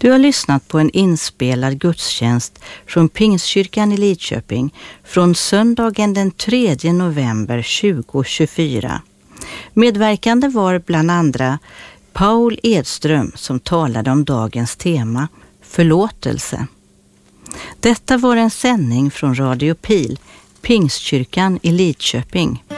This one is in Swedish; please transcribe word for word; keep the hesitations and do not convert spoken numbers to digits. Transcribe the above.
Du har lyssnat på en inspelad gudstjänst från Pingstkyrkan i Lidköping från söndagen den tredje november tjugohundratjugofyra. Medverkande var bland andra Paul Edström som talade om dagens tema, förlåtelse. Detta var en sändning från Radio Pil, Pingstkyrkan i Lidköping.